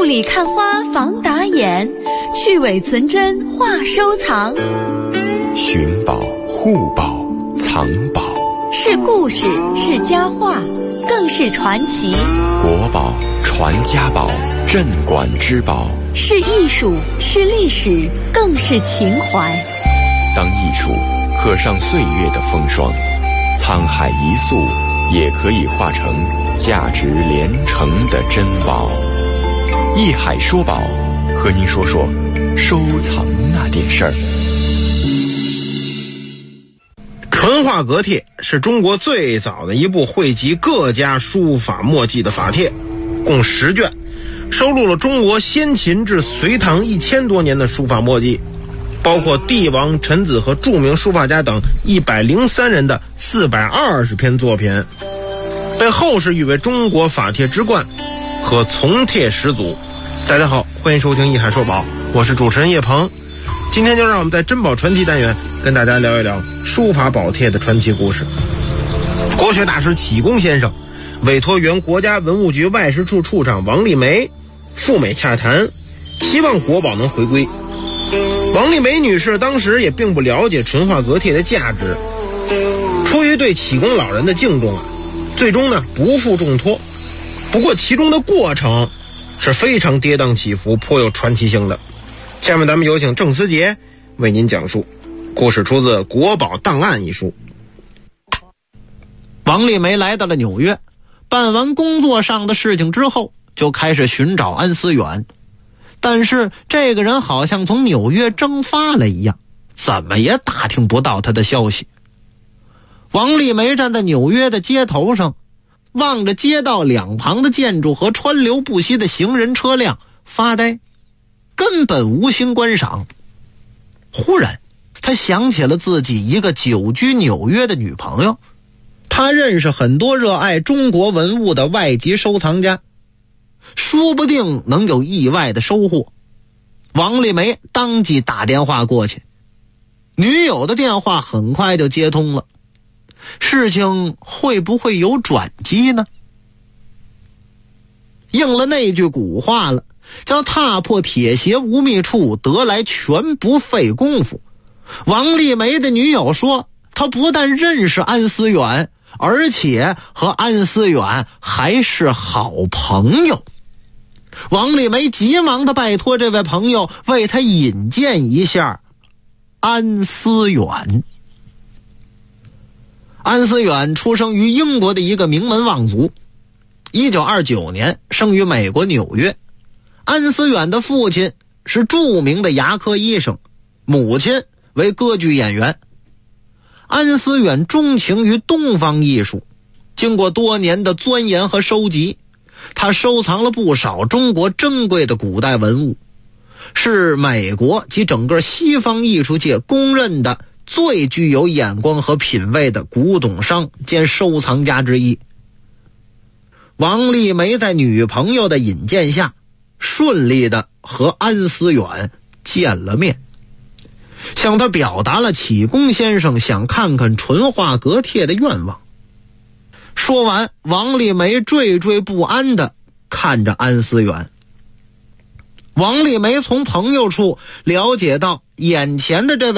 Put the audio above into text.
里看花防打眼，去伪存真话收藏。 寻宝、护宝、藏宝， 是故事，是佳话，更是传奇。 国宝、传家宝、镇馆之宝， 是艺术，是历史，更是情怀。 当艺术刻上岁月的风霜，沧海一粟也可以化成价值连城的珍宝。艺海说宝，和您说说收藏那点事儿。 纯画格帖是中国最早的一部汇集各家书法墨迹的法帖，共10卷，收录了中国先秦至隋唐1000多年的书法墨迹，包括帝王、臣子和著名书法家等103人的420篇作品，被后世誉为中国法帖之冠和从帖始祖。大家好，欢迎收听艺海说宝，我是主持人叶鹏。今天就让我们在珍宝传奇单元跟大家聊一聊书法宝帖的传奇故事。国学大师启功先生委托原国家文物局外事处处长王丽梅赴美洽谈，希望国宝能回归。王丽梅女士当时也并不了解纯画格帖的价值，出于对启功老人的敬重最终不负重托。不过其中的过程是非常跌宕起伏，颇有传奇性的。下面咱们有请郑思杰为您讲述。故事出自《国宝档案》一书。 王丽梅来到了纽约，办完工作上的事情之后，就开始寻找安思远。但是这个人好像从纽约蒸发了一样，怎么也打听不到他的消息。王丽梅站在纽约的街头上，望着街道两旁的建筑和川流不息的行人车辆发呆，根本无心观赏。忽然他想起了自己一个久居纽约的女朋友，他认识很多热爱中国文物的外籍收藏家，说不定能有意外的收获。王丽梅当即打电话过去，女友的电话很快就接通了。事情会不会有转机呢？应了那句古话了，叫踏破铁鞋无觅处，得来全不费功夫。王丽梅的女友说，她不但认识安思远，而且和安思远还是好朋友。王丽梅急忙地拜托这位朋友为她引荐一下安思远。安思远出生于英国的一个名门望族，1929年生于美国纽约。安思远的父亲是著名的牙科医生，母亲为歌剧演员。安思远钟情于东方艺术，经过多年的钻研和收集，他收藏了不少中国珍贵的古代文物，是美国及整个西方艺术界公认的最具有眼光和品味的古董商兼收藏家之一。王丽梅在女朋友的引荐下，顺利的和安思远见了面，向他表达了启功先生想看看纯画格帖的愿望。说完，王丽梅惴惴不安地看着安思远。王丽梅从朋友处了解到，眼前的这位